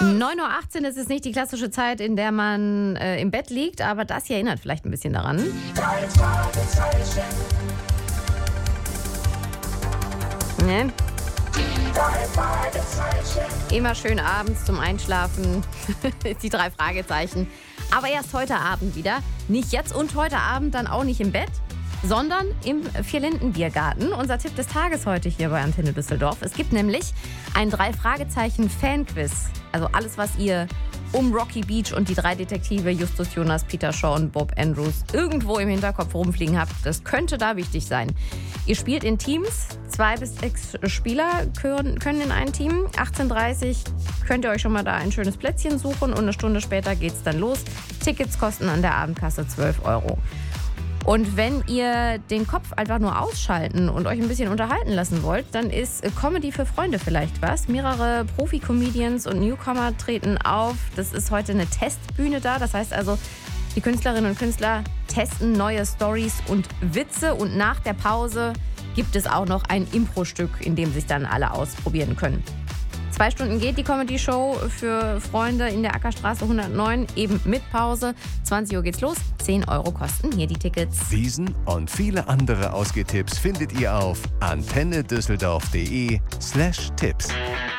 9:18 Uhr ist es nicht die klassische Zeit, in der man im Bett liegt, aber das hier erinnert vielleicht ein bisschen daran. Drei Fragezeichen. Ne? Die drei Fragezeichen. Immer schön abends zum Einschlafen. Die 3 Fragezeichen. Aber erst heute Abend wieder. Nicht jetzt und heute Abend dann auch nicht im Bett, sondern im Vierlinden-Biergarten. Unser Tipp des Tages heute hier bei Antenne Düsseldorf. Es gibt nämlich ein 3-Fragezeichen-Fan-Quiz. Also alles, was ihr um Rocky Beach und die 3 Detektive Justus Jonas, Peter Shaw und Bob Andrews irgendwo im Hinterkopf rumfliegen habt, das könnte da wichtig sein. Ihr spielt in Teams, 2 bis 6 Spieler können in ein Team. 18:30 Uhr könnt ihr euch schon mal da ein schönes Plätzchen suchen und eine Stunde später geht's dann los. Tickets kosten an der Abendkasse 12 €. Und wenn ihr den Kopf einfach nur ausschalten und euch ein bisschen unterhalten lassen wollt, dann ist Comedy für Freunde vielleicht was. Mehrere Profi-Comedians und Newcomer treten auf. Das ist heute eine Testbühne da. Das heißt also, die Künstlerinnen und Künstler testen neue Stories und Witze. Und nach der Pause gibt es auch noch ein Impro-Stück, in dem sich dann alle ausprobieren können. 2 Stunden geht die Comedy-Show für Freunde in der Ackerstraße 109, eben mit Pause. 20 Uhr geht's los, 10 € kosten hier die Tickets. Diesen und viele andere Ausgehtipps findet ihr auf antennedüsseldorf.de/Tipps.